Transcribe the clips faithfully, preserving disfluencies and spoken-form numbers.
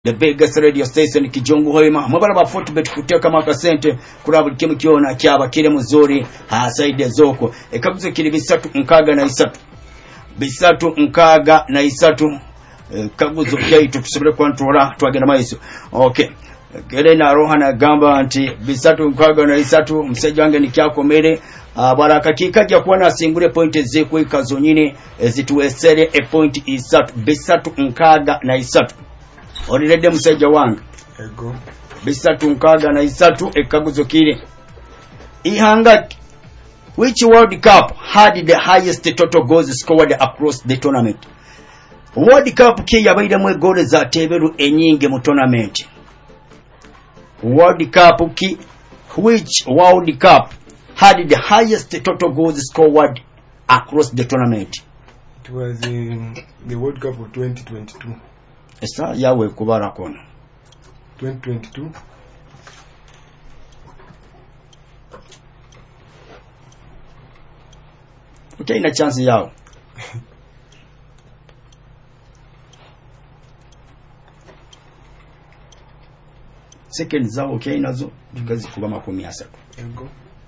The biggest radio station Kijungu Hoima mwabara ba Fortbet kuteka maka sente kula buli kimu kiona kyaba kire muzuri ha saide zoko ekabuze kiri bisatu nkaga na isatu bisatu nkaga na isatu e, kabuzo kyaitu tusobole kwantola twagenda maiso okay gere na roha na gamba anti bisatu nkaga na isatu mseja wange nikyakomere uh, bwala katika kya kuwa na singule point zeku ikazo nyine ezituwesere e point isatu bisatu nkaga na isatu Olirede musajja wange ego bisatu nkaga na isatu ekaguzo kire ihanga which World Cup had the highest total goals scored across the tournament. World Cup ki yabaida mwe goals za teberu enyinge mu tournament. World Cup ki which World Cup had the highest total goals scored across the tournament. It was in the World Cup of twenty twenty-two. Esa yawe kubara kono twenty twenty-two. Okay, ina chance yao. Second zao okay nazo tukazi kuba makumi asatu. Ego.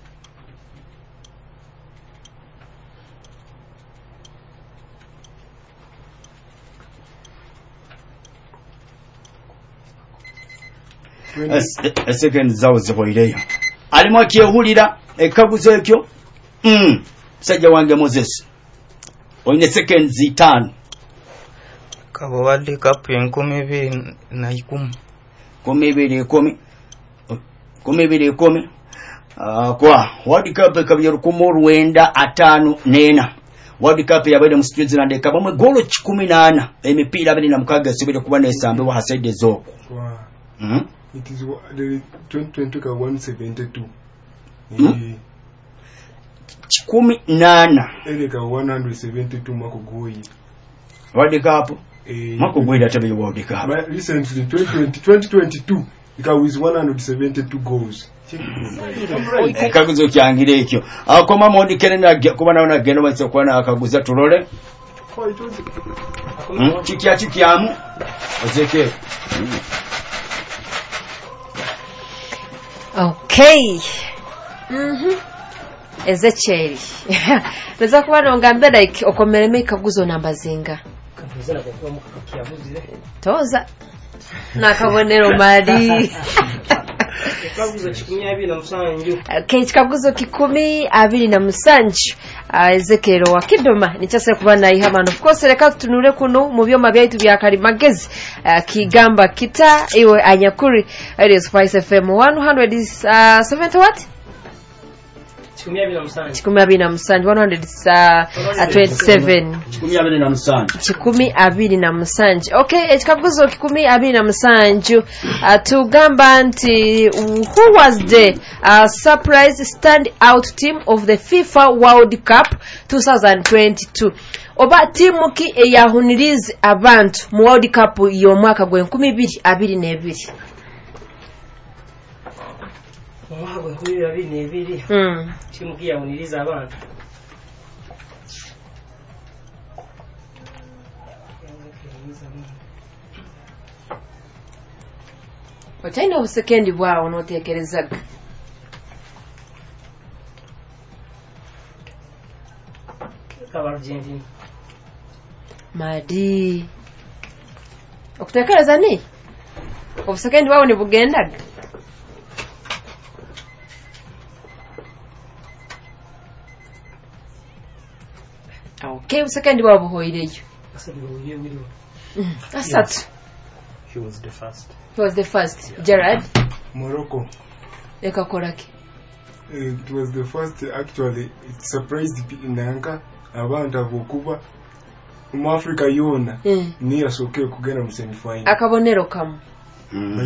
A second zao zihoireyo alimo akiyehulira ekaguzo ekyo mm sajja wange Moses oyine second zitano kabo World Cup enkumi ibiri na ikumi kumi ibiri ikumi kumi ibiri ikumi uh, kwa World Cup kabyeru kumurwenda atano nena World Cup yabaide mu Switzerland ekabamwe golo kikumi na ana emipira abiri na mukaga sibire kuba nesambe wa hasaide zoko wow. mm It is the twenty twenty ka one seventy-two. Hmm? Chikumi nana. Ere ka one seventy-two mako goyi. World Cup. Eh, mako goyi databe World Cup. But recently twenty twenty-two it was one seventy-two goals. Kaguzo kyangire ekyo. Akoma mondi kenena kuba naona geno batse kwana akaguza turole. Hmm? Chikya chikyamu. Ozeke. Okay. Mhm. Ezekiel. Nza kuba nongambe like okomereme kaguzo namba zinga. Kaguzo nakwa mukakiyabuzire. Toza. Nakabonero mali. Kaguzo kikumi abiri na musanju. Okay, kaguzo kikumi abiri na musanju. Ezekiel wa Kidoma nichase kuba na ihamano. Of course reka tunure kuno mu byoma byaitu bya kali magezi kigamba kita iwe anyakuri Radio Spice F M one seventy what? Chikumi abiri na musanju. Chikumi abiri na musanju one twenty-seven. Chikumi abiri na musanju. Chikumi abiri na musanju. Okay, ekikaguzo kikumi abiri na musanju uh, tugamba nti who was the uh, surprise stand out team of the FIFA World Cup twenty twenty-two. Oba timu ki eyahunirize abantu mu World Cup yo mwaka gwe nkumi ibiri abiri na ebiri. Omwaka gwe nkumi abiri na ebiri. Mm. Timu ki yahunirize abantu. Otaina obusekendi bwawo notekerezaga. Argentina. Madi. Okutekereza ni? Obusekendi bwawo ni bugendaga. Okay, obusekendi bwawo buhoireyo. Asatu. He was the first. He was the first. Yeah. Gerard. Morocco. Eka koraki. It was the first actually. It surprised Nanka abantu abokuba mu Africa yona mm. ni yasoke kugenda mu semi final. Akabonero kamu. Mm.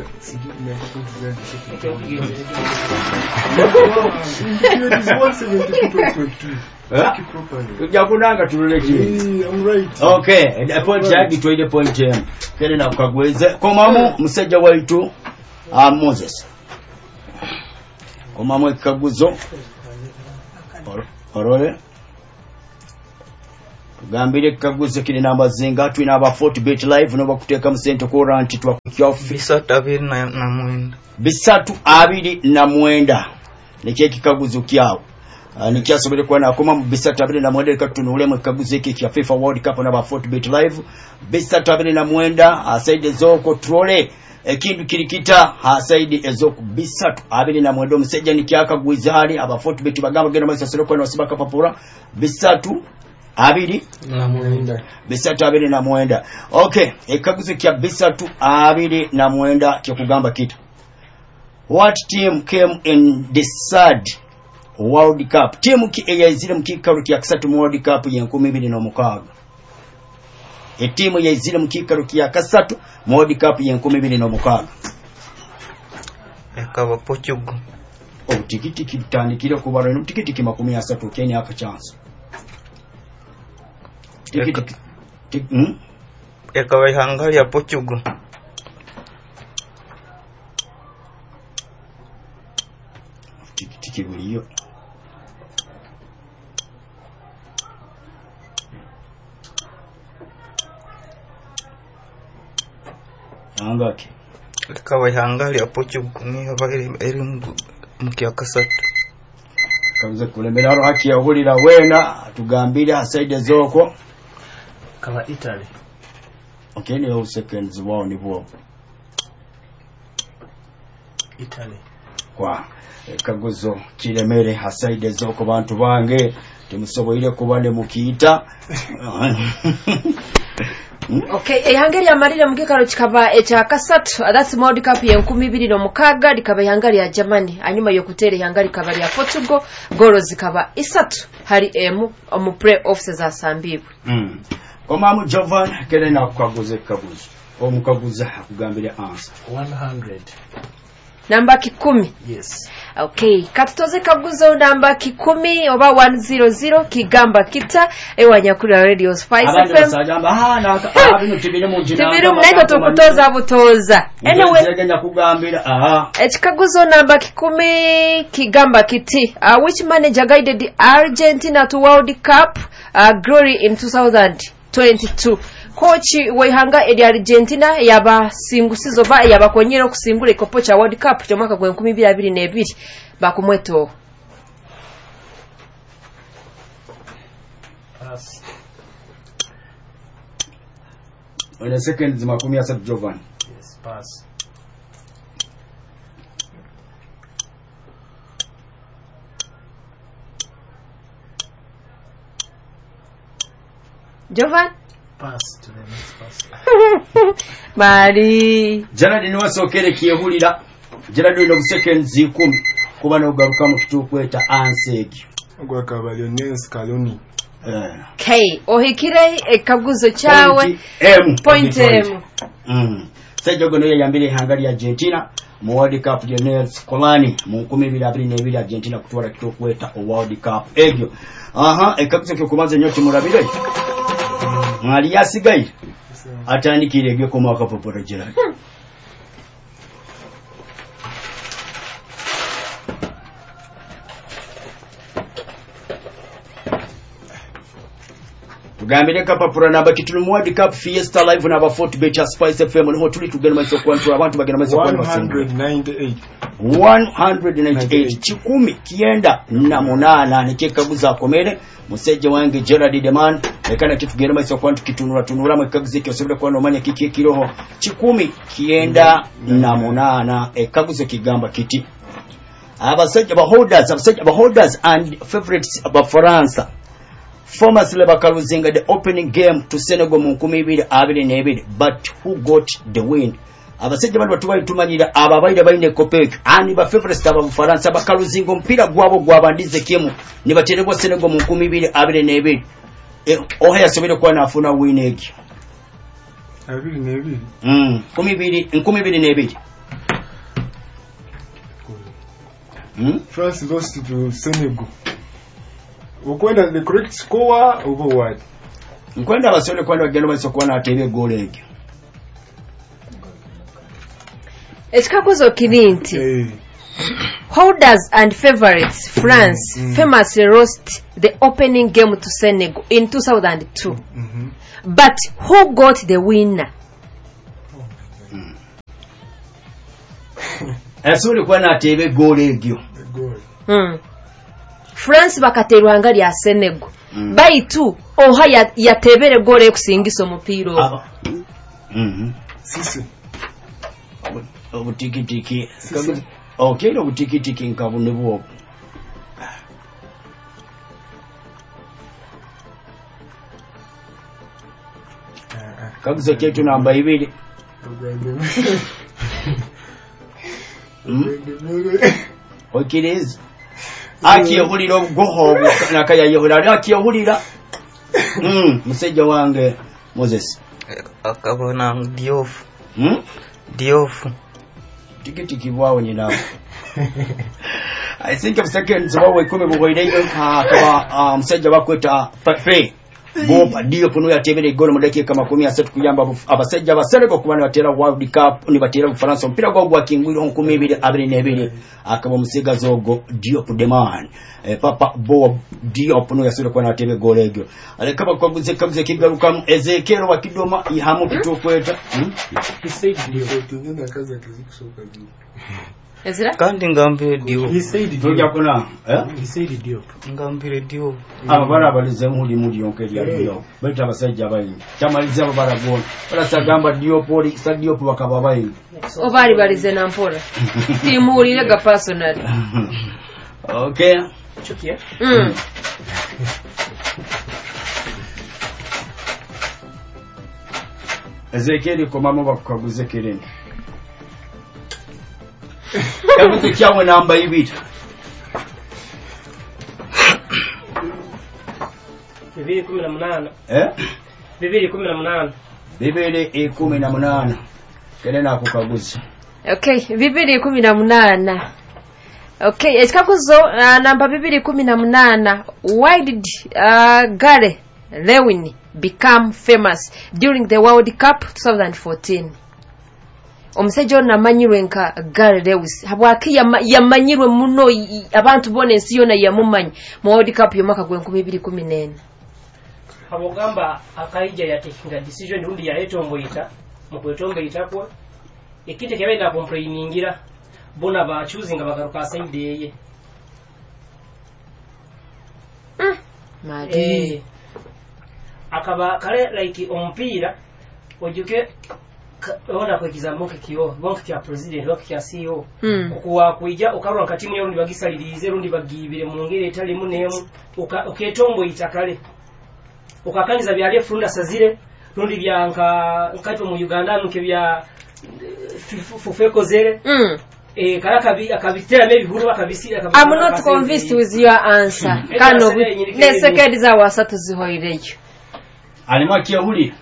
Yakunanga tuloleki. I'm right. Okay, the point yagi twide point em. Kene na kagweze. Komamu musajja waitu uh, Moses. Komamu ekaguzo. Orole. gambire kaguze kiri namba zinga twina aba Fortbet live no bakuteka mu center quarant twakukya bisatu abiri na na mwenda bisatu abiri na mwenda nikiye kikaguze kyawo Uh, nikiasobere kwa nakoma mu bisatu abiri na mwenda katunule mu kaguze iki kya FIFA World Cup na ba Fortbet live bisatu abiri na mwenda asaide zoko trole ekindu kirikita asaide ezoko bisatu abiri na mwenda omusejja nikyakagwiza hali aba Fortbet bagamba genda mu sasero kwa nosibaka papura bisatu abiri na mwenda bisatu abiri na mwenda okay ekaguze kya bisatu abiri na mwenda kyokugamba kita what team came in the third World Cup timu ki eyazire mukikaru kya kasatu mu World Cup ya nkumi ibiri na mukaaga etimu yazire mukikaru kya kasatu mu World Cup ya nkumi ibiri na mukaaga ekaba Portugal obutikiti kitandikira kubara n'obutikiti ki makumi asatu Kenya aka chance tikiti hmm? ekaba ihanga ya Portugal tikiti kibuliyo angaki ekaba ihanga ya Portugal ni abari eri mukya kasatu kabuze kulembera ro haki yahulira wena tugambira asaide zoko kaba Italy okay ni all seconds wao ni bo Italy kwa kaguzo kiremere asaide zoko bantu bange temusoboire kubane mukiita Okay, ehangeri amarire mukikaro kikaba ekya kasatu that's World Cup ya nkumi ibiri na mukaaga likaba ihangari ya Germany anyuma yo kutere ihangari kaba ya Portugal goro zikaba isatu hari emu mu play-offs za sambibwe mm komamu Jovan kene na kwaguze kaguzo omukaguza akugambira answer one hundred namba kikumi yes okay katutoze kaguzo namba kikumi oba one hundred kigamba kita ewanya kuri Radio Spice abandi F M basajamba ha na abino tibire mu njina tibire mnaiko tukutoza butoza anyway zegenya kugambira aha ekikaguzo namba kikumi kigamba kiti uh, which manager guided Argentina to World Cup uh, glory in two thousand twenty-two coach wehanga edi Argentina yaba singusizo ba yaba konyera okusimbula ikopo cha World Cup kyo mwaka gwa nkumi abiri na ebiri bakumweto pass on second zima kumi asatu Jovan yes pass Jovan pass to the next pass Mari Gerard ni wasokere kiyehulira Gerard no seconds kumi kuba no garuka mu kitukweta ansegi gwa kaba Lionel Scaloni eh K ohikire ekaguzo chawe M point M mm sejogo no yambire hangari Argentina mu World Cup Lionel Scaloni mu nkumi abiri na ebiri Argentina kutwara kitukweta World Cup egyo aha ekaguzo kyo kumaze nyoti murabire mwali yasigaye atandikire egyo ko mwaka popora Gerard tugambire kapapura namba kitulu mu World Cup Fiesta live na ba Fortbet Spice F M niho tuli tugenda maiso kwantu abantu bagenda maiso kwantu one hundred ninety-eight one hundred ninety-eight chikumi kienda na munana nikikaguza akomere museje wange Gerard Deman ekana kitugenda maiso kwantu kitunura tunura mu kaguze kyosebera kwa nomanya kiki kiroho chikumi kienda na munana ekaguze kigamba kiti abasajja ba holders abasajja ba holders and favorites aba France former Silver Kaluzinga the opening game to Senegal mu nkumi ibiri abiri na ebiri but who got the win abasajja bali batubayi tumanyira ababayira bayine Kopek ani ba favorites aba mu France ba Kaluzinga mpira gwabo gwabandize kimu ni baterebwa Senegal mu nkumi ibiri abiri na ebiri e, oha yasobere kwa nafuna win egi abiri na ebiri mm nkumi ibiri nkumi ibiri na ebiri mm France lost to Senegal. Ukwenda the correct score over what? Nkwenda abasole kwenda bagenda baso kuona atebe goal egi. Ekikaguzo kirinti Eh. Holders and favorites France mm. famously lost the opening game to Senegal in two thousand two. Mm-hmm. But who got the winner? Asuli kwa na tebe goal egyo. Mm. France bakaterwa nga lya Senegal. Mm. Baitu oha ya, ya tebere goal ekusingiso mupiro. Mhm. Sisi. Obutiki tiki. Okay, obutiki tiki nkabune bwo. Kaguze ketu namba ibiri. Okirezi. Aki yehulira obugoho nakaya yehulira aki yehulira. Mm, musejja wange Moses. Akabona Diouf. Hmm? Diouf. Tikiti kibwawo nyina. I think of seconds bawe kumi bugoire akaba musejja bakweta Pape. Boba dio kuno yatebere golo mu dakika makumi asatu kuyamba abasajja basereko kubana batera World Cup ni batera mu France mpira gwo gwa kingwiro nkumi ibiri abiri nebiri akaba musiga zogo dio pudeman e papa bo dio kuno yasure kwa natebe golo egyo alekaba kwa guze kabuze kigaruka Ezekiel wa Kidoma ihamu kitokweta he said dio tungena kaza kizikusoka dio Ezra kandi ngambire dio he said dio kuna eh he said dio ngambire dio abara balize muri muri yonke ya dio beta basajja bayi chamaliza abara gona bala sagamba dio poli sadio po bakaba bayi obali balize na mpola timulire ga personal. Okay chukia mm Ezekiel ko mama bakaguze kireni kabuze kyawe namba ibiri bibiri kumi na munana eh bibiri kumi na munana bibiri kumi na munana kene na kukaguze. Okay, bibiri kumi na munana. Okay, ekikakuzo uh, namba bibiri kumi na munana. Why did uh, Gary Lewin become famous during the World Cup twenty fourteen? Omusajja na manyirwe nka Gary Lewis habwaki yamanyirwe muno abantu bone ensi yona yamumanyi mu World Cup yomaka gwe nkumi kumi n'ena. Habogamba akaija yatekinga decision undi ya etomboyita mu kwetomboyita ko ekite kyabenda complainingira bona ba choosing abagaruka side yeye. Mm. Madi. Eh, akaba kale like ompira ojuke ona kwa kizamuke kiyo bonke kya president bonke kya C E O mm. okuwa kuija okarwa katimu yo ndi bagisalirize rundi bagibire mu ngere etali munemu oketombo itakale okakaniza byali efunda sazire rundi byanka nkati mu Uganda nuke bya fufeko zere mm. eh karaka bi akabitera mebi huru bakabisi akabitera. I'm not convinced with your answer. Kano ne second za wasatu zihoireyo alima kiyahuli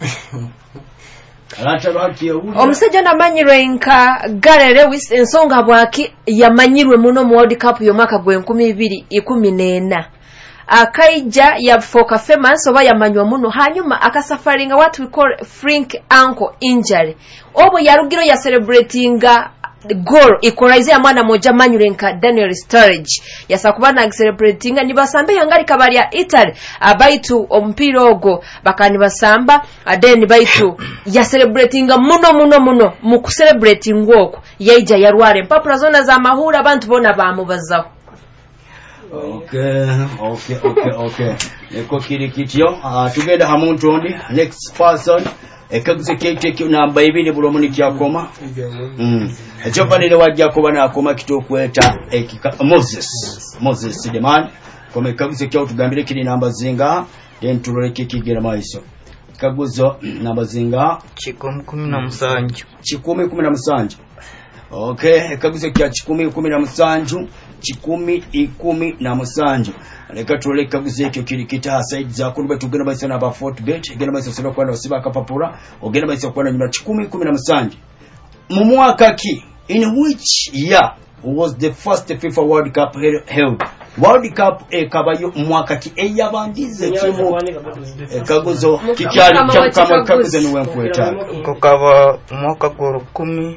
alata bakiyahuli omusajja namanyirwe nka Gary Lewis ensonga bwaki yamanyirwe muno mu World Cup yomaka gwe nkumi ibiri ikumi n'ena akaija ya foka famous oba yamanywa muno hanyuma akasafaringa what we call frank ankle injury obo yarugiro ya celebratinga goal equalize ya mwana moja manyure nka Daniel Sturridge yasakubana celebratinga nibasambe yangali kabali ya Italy abaitu ompira ogo bakani basamba then baitu ya celebratinga muno muno muno mu celebrating oko yaija yarware mpapura zona za mahura abantu bona bamubazaho. Okay, okay, okay, okay. Neko kiri kityo, uh, tugenda hamuntu ondi, next person, ekaguze keke namba ibiri bulomuni kyakoma. Mm. Echopanire wajja kuba na akoma kitokweta ekika Moses. Moses the man. Kome kaguze kyo tugambire kiri namba zinga, then tuloleke kigera maiso. Kaguzo namba zinga kikumi kumi na musanju. Kikumi kumi na musanju. Okay, kaguze kya kikumi kumi na musanju. Chikumi ikumi na musanju leka tuleka guzekyo kiri kita side za kulube tugenda bayisa na ba fort bet genda bayisa solo kwa osiba kapapura ogenda bayisa kwa nyuma chikumi ikumi na musanju mu mwaka ki in which year was the first FIFA World Cup held. World Cup e kabayo mwaka ki eyabandize kimu e kaguzo kikyali kama kaguze niwe nkweta kokaba mwaka gwa kumi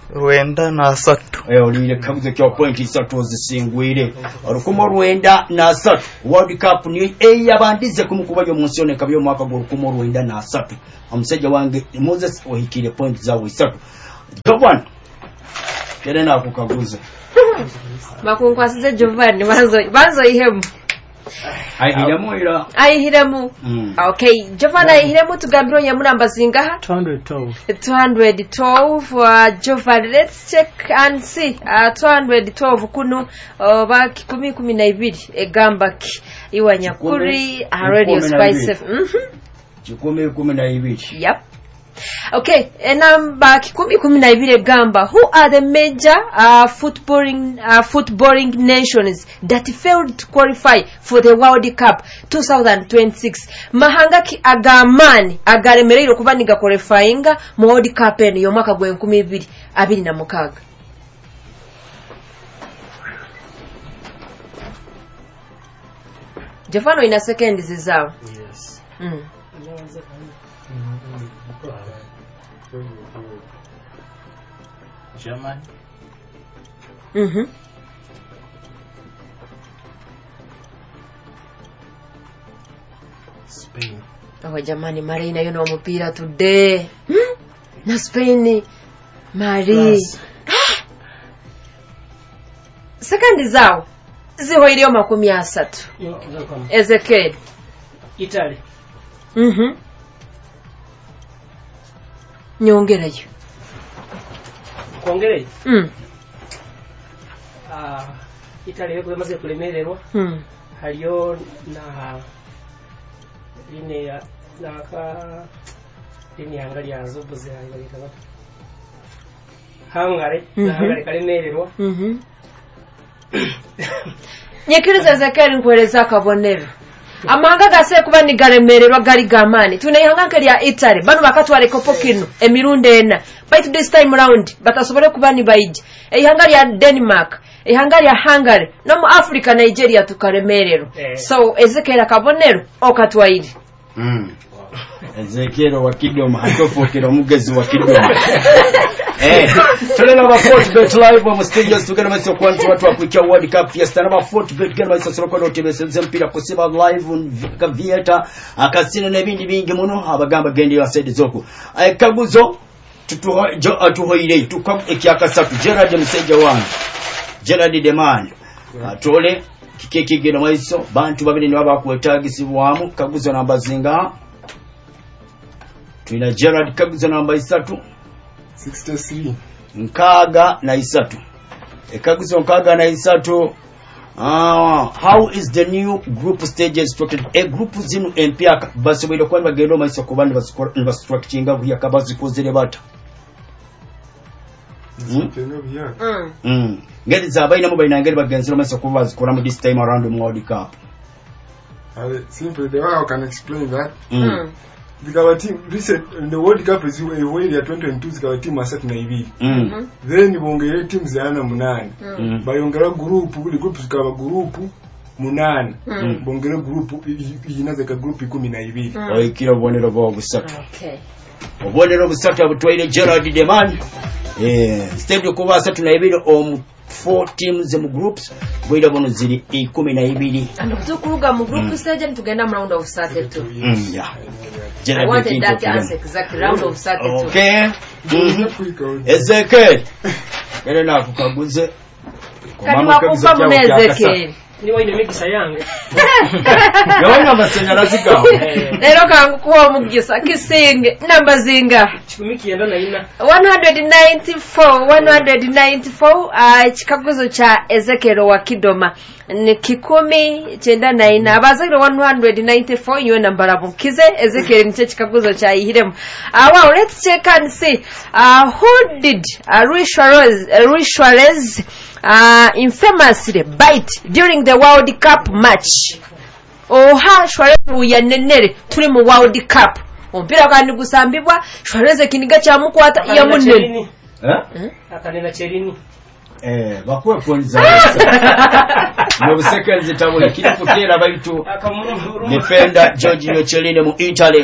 Rwenda na asatu. Eh olire kabuze kyo point isatu ozisingwire. Olukumo Rwenda na asatu. World Cup ni eyabandize kumukubayo munsiyone kabyo mwaka gwo olukumo Rwenda na asatu. Omusajja wange Moses ohikire point zawe isatu. Jovan. Kere na kukaguza. Makunkwasize Jovan banzo banzo ihemu. Ayihiremu era. Ayihiremu. Mm. Okay, Jovan ayihiremu tugambiro nyamulamba zingaha? two hundred twelve. two hundred twelve uh, Jovan, let's check and see. Uh, two hundred twelve kuno uh, baki kumi kumi na ibiri egamba ki iwanyakuri uh, Radio Spice. Mhm. Chikumi kumi na ibiri. Yep. Okay, enamba kumi kumi na ibiri gamba, who are the major uh, footballing uh, footballing nations that failed to qualify for the World Cup twenty twenty-six? Mahanga ki agamani agaremerero kuba niga qualifying mu World Cup en yo mwaka gwa nkumi ibiri abiri na mukaga. Jefano ina second zizao. Yes. Mm. Germany. Mhm. Spain. Oh jamani, Mari na yono mpira today. Hmm? Na Spain. Mari. Second zao zihoiriyo makumi asatu. Ezekiel. Italy. Mhm. Nyongerayo. Kongere. Mm. Ah, Italy yego yamaze kulemererwa. Mm. Haliyo na line ya naka line yangali azobuze hali kaba. Hangare, Mhm. na hangare kalemererwa. Mhm. Nyekiriza Ezekiel nkweleza akabonero. Amanga gase kuba ni garemererwa gari gamani. Tunayihanga lya Italy. Bano bakatwale kopo kino emirunde ena. By this time round batasobole kuba ni bayije. Ehanga lya Denmark, ehanga lya Hungary, no mu Africa Nigeria tukaremerero. Eh. So Ezekiel akabonero okatwaire. Mm. Ezekiel wa Kidoma hatofokera omugezi wa Kidoma. Eh, tulena ba Fortbet live on stages tugenda maso kwantu watu akuikia World Cup fiesta na Fortbet genda maso soko no tebese mpira kusiba live ka vieta akasina nebindi bingi muno abagamba gende ya side zoko. Eh, kaguzo tutuho jo atuhoire tukam ekyakasatu Gerard Musajja wange. Gerard Deman. Atole kikeki genda maso bantu babiri ni babakwetagisibwamu kaguzo namba zinga. Tuina Gerard kaguzo namba isatu sixty-three. Nkaga na isatu. Ekaguzo nkaga na isatu. Ah, how is the new group stages structured? A group zinu empyaka basobera kwani bagendo maiso kubandi bastructuringa buya kabazi kozere bata. Zipenga byaka. Mm. Mm. Ngeli zabaina mu bayina ngeli bagenzero maiso kubazi kora mu this time around the World Cup. Ale simple the way I can explain that. Mm. Mm. Zikawa team recent in the World Cup is way ya twenty twenty-two zikawa team asatu na ibiri. Mm. Then bongere team zana munane. Mm. Bayongera group buli group zikaba group munane. Mm. Bongere group yinaze ka group kumi na ibiri. Oikira bonero bo busatu. Okay. Obonero busatu abutwaire Gerard Deman. Eh, stable kuba asatu na ibiri om four teams mu groups bwira bono ziri kumi na ibiri. And tukuruga mu group stage ntugenda mu round of thirty-two. Mm, yeah. I wanted that answer exactly round of thirty-two. Okay. Mm-hmm. Ezekiel. Kale na kukaguze. Kani wakufa mu Ezekiel. Ni waine migisa yange. Yawana amashanyarazi gaho. Lero kangu kuwa mugisa kisinge namba zinga Chikumi kienda na ina. one ninety-four one ninety-four uh, chikaguzo cha Ezekiel wa Kidoma ni kikumi chenda na ina abazakire one ninety-four yo namba rabukize Ezekiel niche chikaguzo cha ihiremu. Uh, wow, let's check and see uh, who did uh, Luis Suarez uh, Luis Suarez uh, infamously bite during the World Cup match. Oha Suarez uyanenere turi mu World Cup. Ompira kandi gusambibwa Suarez kiniga cya mukwata iya munene. Eh? Akanena cherini. Eh, bakwe ponza. No seconds tabule kiri kutera baitu. Akamuru. Defender Giorgio Chiellini mu Italy.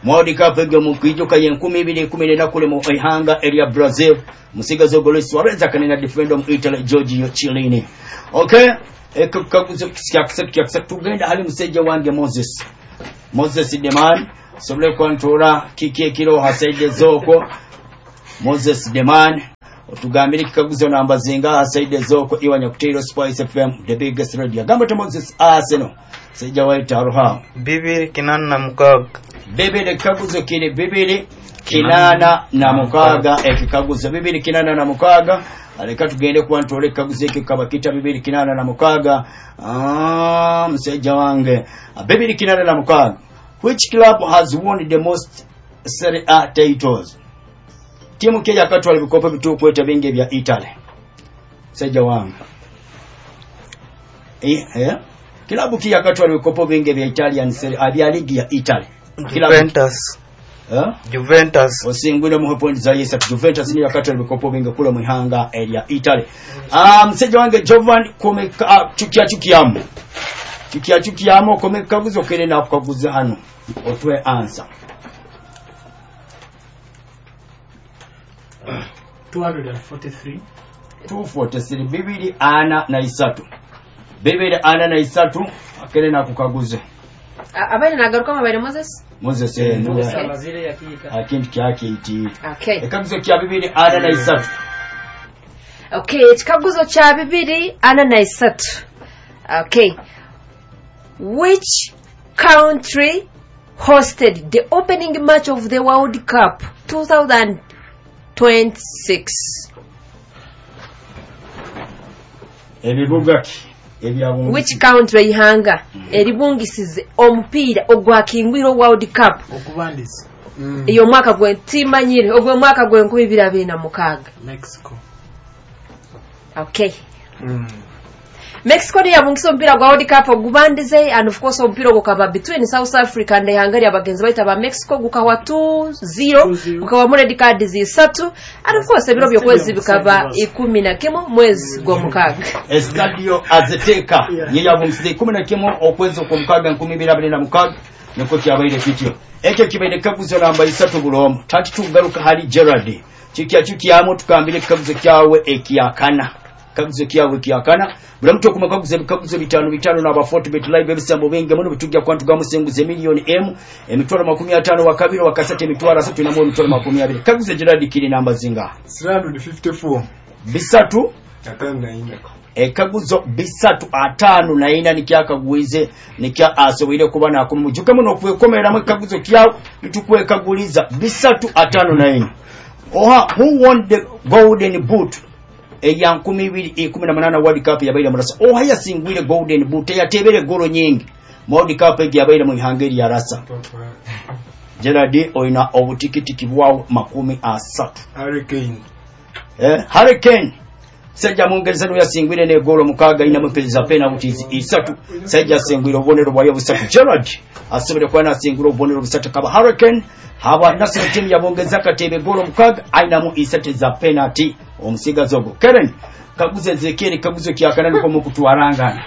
World Cup ege mu kwijuka ye nkumi ibiri kumi na kule mu ihanga area Brazil musigazo golo Suarez akanena defender mu Italy Giorgio Chiellini. Okay, ekaguzo kyakisatu kyakisatu tugenda hali musejja wange Moses Moses Deman sobole controller kiki kilo hasaide zoko Moses Deman otugambire kikaguzo namba zinga hasaide zoko iwanya kutero Spice F M the biggest radio gamba to Moses Arsenal sejja waita roha bibiri kinana na mukaga bibiri kikaguzo kile bibiri kinana na mukaga ekikaguzo bibiri kinana na mukaga aleka tugende kwantole kikaguzo eki kabakita bibiri kinana na mukaga ah msejja wange bibiri kinana na mukaga. Which club has won the most Serie A titles? Timu keja katu walivikopa vitu kweta vingi vya Italy. Seja wangu. Eh, eh. Kilabu kia katu walivikopa vingi vya Italian Serie A vya ligi ya Italy. Juventus. Eh? Juventus. Osingwile muhe point za yesa. Juventus ni yakatu walivikopa vingi kula muhanga area Italy. Um, seja wange Jovan kome uh, chukia chukiamu. Chukia chukiamu kome kaguzo kene na kukaguza hano. Otwe answer. two hundred forty-three two forty-three bibiri ana na isatu bibiri ana na isatu akene na kukaguze abane nagaruka mabere Moses Moses eh Moses amazire yakika akintu kyake iti okay ekaguzo kya bibiri ana na isatu okay kikaguzo kya bibiri ana na isatu okay which country hosted the opening match of the World Cup twenty twenty-six? Ebibugaki ebyabungi which country ihanga eribungisize omupiira ogwakingwiro World Cup okubandiza iyo mwaka gwe timanyire ogwe mwaka gwe nkumi ibiri abiri na mukaga Mexico. okay mm. Mexico ni yabungisa omupiira gwa World Cup ogubandize and of course omupiira gukaba between South Africa and Hungary abagenzi baita ba Mexico gukawa two zero gukawa mu red card zisatu and of course ebiro byokwezi bikaba ikumi na kimwe mwezi gwa mukaga Estadio Azteca ye yabungisa ikumi na kimwe okwezi kwa mukaga nkumi ibiri abiri na mukaga niko kyabaire kityo ekyo kibaire kaguzo namba isatu bulomo tatu tugaruka hali Gerard kikya kikyamu tukambire kaguzo kyawe ekiyakana kaguzo kyawe kiyakana bula mtu okumakaguzo bikaguzo bitano bitano na ba Fortbet live ebisambo bingi muno bitujja kwantu gamusenguze milioni M emitwalo makumi atano wakabiro wakasate emitwalo asatu na emitwalo makumi abiri kaguzo Gerard kiri namba zinga three hundred fifty-four bisatu atano na ine ekaguzo bisatu atano na ina nikyakagwize nikya asobwire kuba na kumujuka muno okwekomera mu kaguzo kyawo tukwekaguliza bisatu atano na ina oha who won the golden boot eya nkumi ibiri ikumi na munana World Cup yabaire murasa oha yasingwire golden boot yatebere golo nyingi World Cup yabaire mu Hungary ya rasa Gerard oina obutikiti kibwawo makumi asatu Hurricane eh Hurricane Sajja mungereza no yasingwire ne golo mukaga ina mupeza penalties isatu sajja singwire obonero bwa yabusatu Gerard asobere kwa nasingwire obonero busatu kaba Hurricane haba national team yabongeza katebe golo mukaga aina mu isatu za penalty omusiga zogo Karen kaguze zekeri kaguzo kyakana niko mu kutwarangana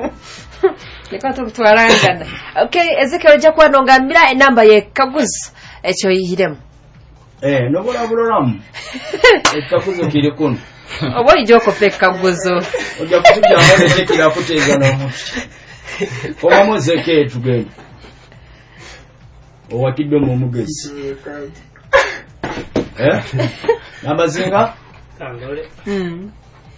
leka tukutwarangana okay Ezekiel ja kwa nongambira enamba ye kaguzo echo yihiremu eh no bola boloramu ekaguzo kiri kuno obo ijoko peka guzo ojja kutujja ngane zekira kuteeza no muti koma mozeke tugenda owatidde mu mugezi eh namba zinga kangole mm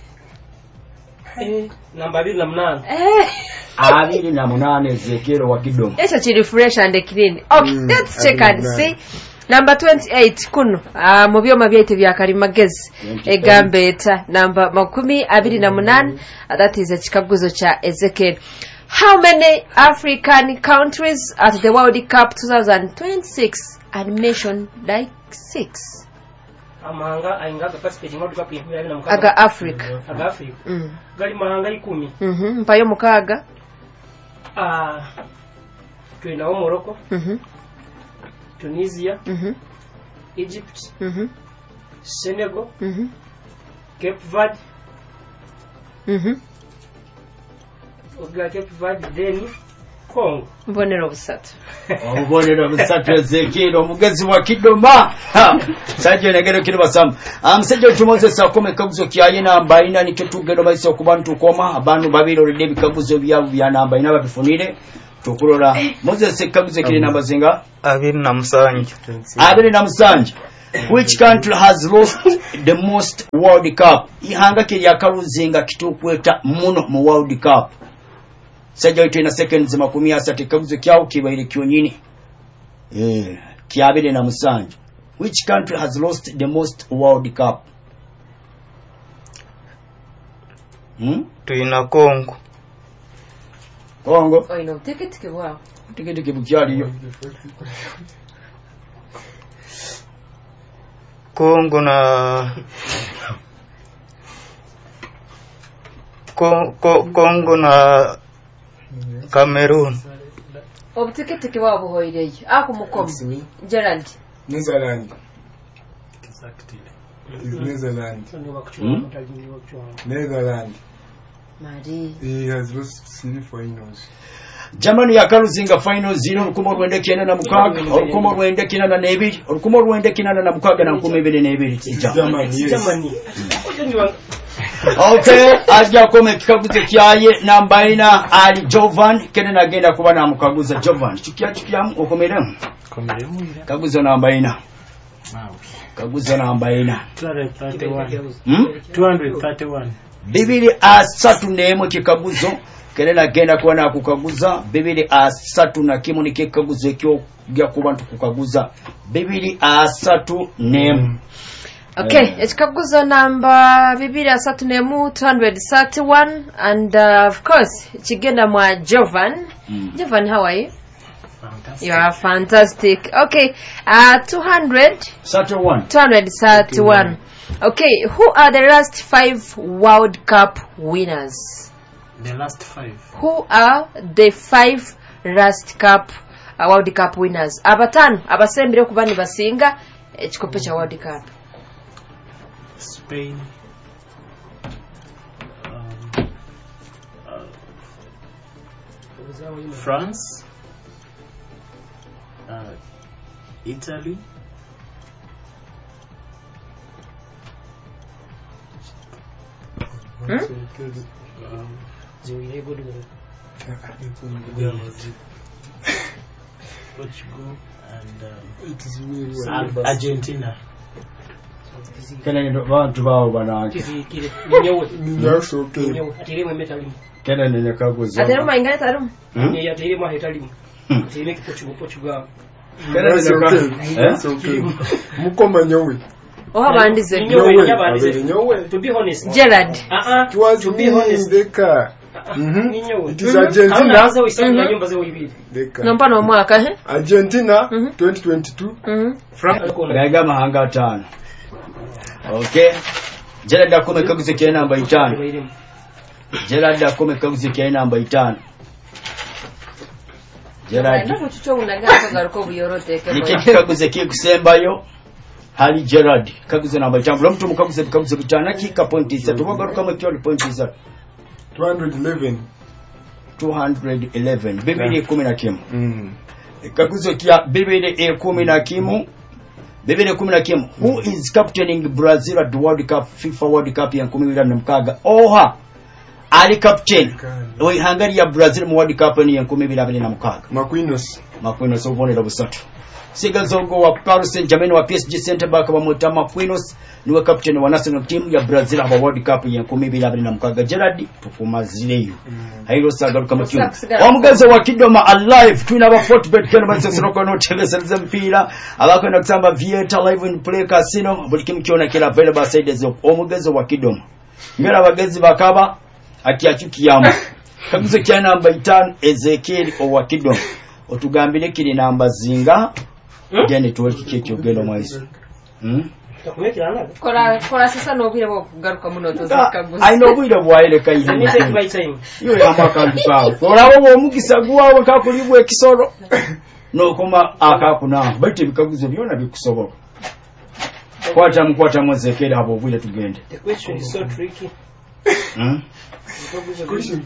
eh namba mbili na munane eh abiri na munane zekero wakidomo echo kiri fresh and clean okay mm, let's check and see number twenty-eight kuno ah mu byoma byete bya karimagezi egambe eta number makumi abiri na munane that is a chikaguzo cha Ezekiel. How many African countries at the World Cup twenty twenty-six and mention like six amanga ainga participate in World Cup ya na mukaga aga Africa aga Africa mm gali mahanga ikumi mhm mpayo mukaga ah twina o Morocco mhm Tunisia mhm Egypt mhm Senegal mhm Cape Verde mhm oga Cape Verde then Congo mbonero busatu obubonero busatu Ezekiel omugezi wa Kidoma sajja negero kiri basamu amusajja otumoze sakome kaguzo kyaye namba ina nikitugero bayise okubantu koma abantu babiri olide bikaguzo byabu bya namba ina babifunire tukulola Moses kaguzo kiri namba zinga abiri na musanju abiri na musanju. Which country has lost the most World Cup? Ihanga kiri yakaluzinga kitukweta muno mu World Cup. Sajja ito ina seconds makumi asatu kaguzo kyao kibaire kyonyini. Eh, kyabire na musanju. Which country has lost the most World Cup? Hmm? Tuina Kongo. Kongo. Oh, ino tiketi kibwa. Tiketi kibukyali yo. Kongo na Ko, ko, Kongo na Cameroon. Obutiketi kibwa buhoireyo. Ako mukomo. Gerald. Netherlands. Is Netherlands. Hmm? Netherlands. Mari. He has lost three finals. Germany yakaluzinga final zero olukumo lwenda kenda na mukaga olukumo lwenda kenda na nebiri olukumo lwenda kenda na mukaga na nkumi ebiri nebiri Germany, yes. Germany. Okay, ajja kome kikaguze kyaye namba ina ali Jovan kene nagenda kuba na mukaguza Jovan chukya chukyamu okomeremu komeremu kaguza namba ina kaguza namba ina two hundred thirty-one hmm? two hundred thirty-one bibiri asatu nemu kikaguzo kene nagenda kuba na kukaguza bibiri asatu na kimu ni kikaguzo ekyo gya kuba ntukukaguza bibiri asatu nemu. Okay, yeah. Ekikaguzo namba bibiri asatu nemu two hundred thirty-one and uh, of course kigenda mwa Jovan. Mm. Jovan, how are you? Fantastic. You are fantastic. Okay, uh, two hundred thirty-one. two hundred thirty-one. Okay, who are the last five World Cup winners? The last five. Who are the five last Cup uh, World Cup winners? Abatano abasembere kuba ni basinga ekikope kya World Cup. Spain, um, uh, France, uh, Italy, Hmm? um, Portugal, and um, It is really Ar- well. Argentina. Kene ndo bantu bawo banaki Kire ninyewe. That's okay. Ninyewe atiremwe metalimu. kene ne kaguza Atero mainga tarum. Ninyewe atiremwe ahetalimu. Atiremwe Portugal Portugal. kene That's ne okay. kaguza That's okay. Mukoma nyowe. Oha bandize. Ninyewe Nyowe. nyabandize. Abere nyowe. To be honest. Gerald. Ah It was to me, be honest. Deka. Mhm. Ninyewe. It is Argentina. Kaza wisanga nyumba ze ibiri. Deka. Nompa no mwaka he? Argentina, Mhm. twenty twenty-two. Mhm. France. Gaiga mahanga atano. Okay. Gerald akome kaguze kene namba itano. Gerald akome kaguze kene namba itano. Gerald Ndo kuchucho unagaza garuko buyorote ke. Niki kaguze kikusembayo hali Gerald kaguze namba itano. Bula mtu mukaguze kaguze bitana kika point isatu bagaruka mu kyo point isatu. two hundred eleven. two hundred eleven. Bibiri kumi na kimu. Mm. Kaguzo kya bibiri kumi na kimu. Bibiri kumi na kimu. Who is captaining Brazil at the World Cup, FIFA World Cup ya kumi na mukaga? Oha. Ali captain. Oi Hungary ya Brazil mu World Cup ni ya kumi na mukaga. Marquinhos. Marquinhos obonera busatu. Sigazogo wa Paris Saint-Germain wa P S G center back wa Mota Marquinhos niwe captain wa national team ya Brazil aba World Cup ya kumi na mukaga. Gerard tukumazireyo. Hairo sagaruka mu kimu. Omugazo wa Kidoma alive twina aba Fortbet kana basesero no teleseza mpira abakwenda kusamba Vieta live in play casino buli kimu kiona kila available sides of omugazo wa Kidoma. Ngera abagezi bakaba akiachukiyamu. Kaguzo kya namba itano Ezekiel owa Kidoma. Otugambire kiri namba zinga gene tuweki kiki ogendo mwaizo. Hmm? Kola kola sasa no bwire bwo kugaruka muno tozikaguza. I know bwire bwaile kai. Let me take my time. Yo yamaka ndukawo. Olabo bo mugisa guwawo kakulibwa ekisoro. No koma akakuna. Bati bikaguzo byona bikusoboka. Kwata mkwata mwezekera abo bwire tugende. The question is so tricky. Hmm? Question